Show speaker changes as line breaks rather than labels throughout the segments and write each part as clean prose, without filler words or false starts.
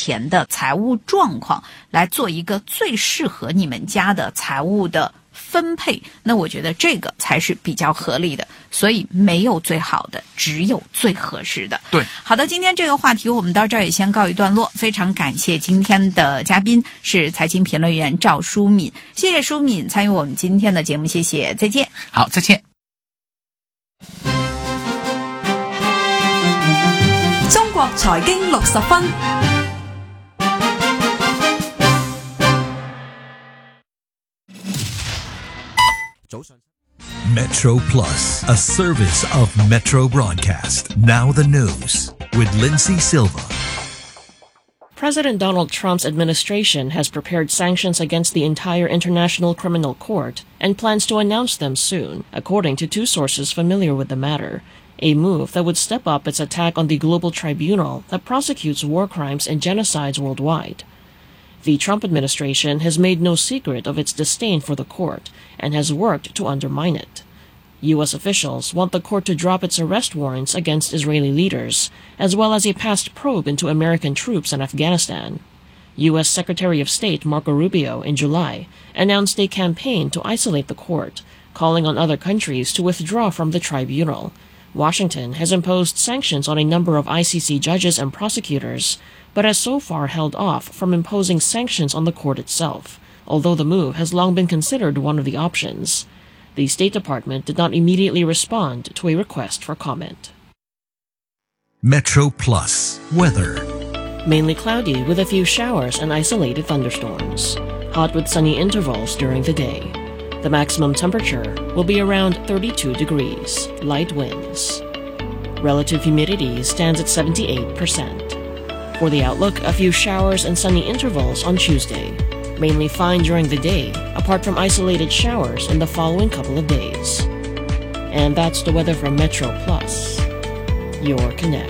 前的财务状况来做一个最适合你们家的财务的分配，那我觉得这个才是比较合理的。所以没有最好的，只有最合适的。
对，
好的，今天这个话题我们到这儿也先告一段落。非常感谢今天的嘉宾是财经评论员赵淑敏，谢谢淑敏参与我们今天的节目，谢谢，再见。
好，再见。
中國財經60分。
Metro Plus, a service of Metro Broadcast. Now the news with Lindsay Silva.
President Donald Trump's administration has prepared sanctions against the entire International Criminal Court and plans to announce them soon, according to two sources familiar with the matter. A move that would step up its attack on the global tribunal that prosecutes war crimes and genocides worldwide. The Trump administration has made no secret of its disdain for the court and has worked to undermine it. U.S. officials want the court to drop its arrest warrants against Israeli leaders, as well as a past probe into American troops in Afghanistan. U.S. Secretary of State Marco Rubio in July announced a campaign to isolate the court, calling on other countries to withdraw from the tribunal. Washington has imposed sanctions on a number of ICC judges and prosecutors, but has so far held off from imposing sanctions on the court itself, although the move has long been considered one of the options. The State Department did not immediately respond to a request for comment.
Metro Plus weather.
Mainly cloudy with a few showers and isolated thunderstorms. Hot with sunny intervals during the day. The maximum temperature will be around 32 degrees, light winds. Relative humidity stands at 78%. For the outlook, a few showers and sunny intervals on Tuesday. Mainly fine during the day, apart from isolated showers in the following couple of days. And that's the weather from Metro Plus, your connect.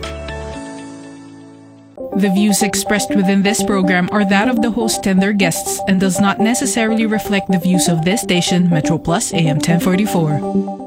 The views expressed within this program are that of the host and their guests and does not necessarily reflect the views of this station, Metro Plus AM 1044.